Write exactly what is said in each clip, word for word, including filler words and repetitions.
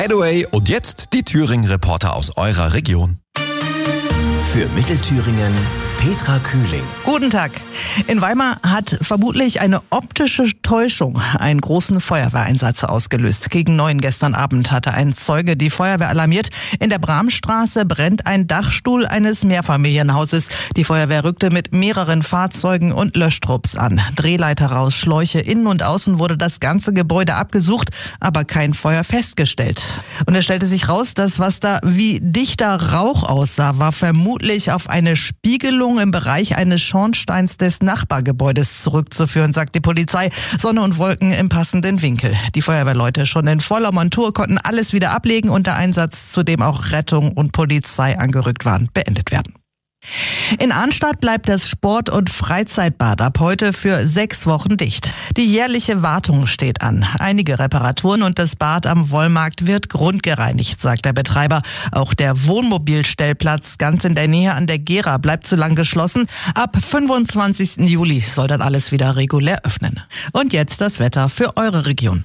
Hathaway und jetzt die Thüringen-Reporter aus eurer Region. Für Mittelthüringen Petra Kühling. Guten Tag. In Weimar hat vermutlich eine optische Täuschung einen großen Feuerwehreinsatz ausgelöst. Gegen neun gestern Abend hatte ein Zeuge die Feuerwehr alarmiert. In der Bramstraße brennt ein Dachstuhl eines Mehrfamilienhauses. Die Feuerwehr rückte mit mehreren Fahrzeugen und Löschtrupps an. Drehleiter raus, Schläuche innen und außen wurde das ganze Gebäude abgesucht, aber kein Feuer festgestellt. Und es stellte sich raus, dass was da wie dichter Rauch aussah, war vermutlich auf eine Spiegelung im Bereich eines Schornsteins des Nachbargebäudes zurückzuführen, sagt die Polizei. Sonne und Wolken im passenden Winkel. Die Feuerwehrleute schon in voller Montur konnten alles wieder ablegen und der Einsatz, zu dem auch Rettung und Polizei angerückt waren, beendet werden. In Arnstadt bleibt das Sport- und Freizeitbad ab heute für sechs Wochen dicht. Die jährliche Wartung steht an. Einige Reparaturen und das Bad am Wollmarkt wird grundgereinigt, sagt der Betreiber. Auch der Wohnmobilstellplatz ganz in der Nähe an der Gera bleibt zu lang geschlossen. Ab fünfundzwanzigsten Juli soll dann alles wieder regulär öffnen. Und jetzt das Wetter für eure Region.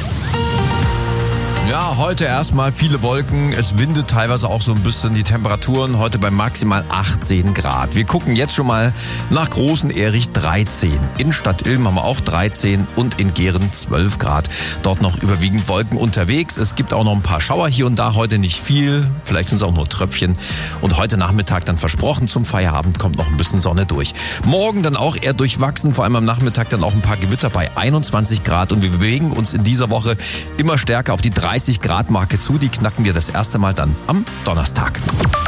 Ja, heute erstmal viele Wolken. Es windet teilweise auch so ein bisschen. Die Temperaturen heute bei maximal achtzehn Grad. Wir gucken jetzt schon mal nach Großen Erich dreizehn. In Stadt Ilm haben wir auch dreizehn und in Gehren zwölf Grad. Dort noch überwiegend Wolken unterwegs. Es gibt auch noch ein paar Schauer hier und da. Heute nicht viel. Vielleicht sind es auch nur Tröpfchen. Und heute Nachmittag dann versprochen zum Feierabend kommt noch ein bisschen Sonne durch. Morgen dann auch eher durchwachsen. Vor allem am Nachmittag dann auch ein paar Gewitter bei einundzwanzig Grad. Und wir bewegen uns in dieser Woche immer stärker auf die dreißig Grad Marke zu. Die knacken wir das erste Mal dann am Donnerstag.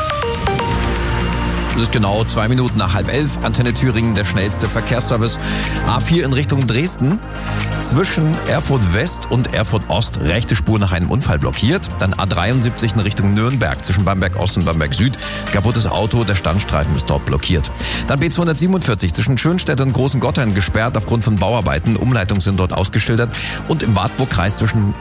Das ist genau zwei Minuten nach halb elf. Antenne Thüringen, der schnellste Verkehrsservice. A vier in Richtung Dresden. Zwischen Erfurt West und Erfurt Ost rechte Spur nach einem Unfall blockiert. Dann A dreiundsiebzig in Richtung Nürnberg zwischen Bamberg Ost und Bamberg Süd. Kaputtes Auto, der Standstreifen ist dort blockiert. Dann B zweihundertsiebenundvierzig zwischen Schönstedt und Großen Gotthein gesperrt aufgrund von Bauarbeiten. Umleitungen sind dort ausgeschildert. Und im Wartburgkreis zwischen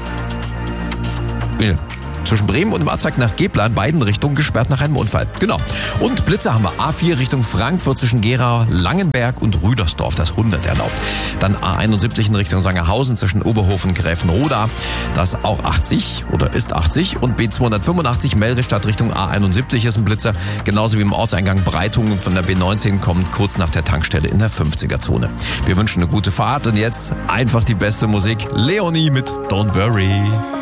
Zwischen Bremen und dem Abzweig nach Gepler in beiden Richtungen gesperrt nach einem Unfall. Genau. Und Blitze haben wir A vier Richtung Frankfurt zwischen Gera, Langenberg und Rüdersdorf. Das hundert erlaubt. Dann A einundsiebzig in Richtung Sangerhausen zwischen Oberhofen und Gräfenroda. Das auch achtzig oder ist achtzig. Und B zweihundertfünfundachtzig Melristadt Richtung A einundsiebzig ist ein Blitzer. Genauso wie im Ortseingang Breitungen von der B neunzehn kommt kurz nach der Tankstelle in der fünfziger Zone. Wir wünschen eine gute Fahrt und jetzt einfach die beste Musik. Leonie mit Don't Worry.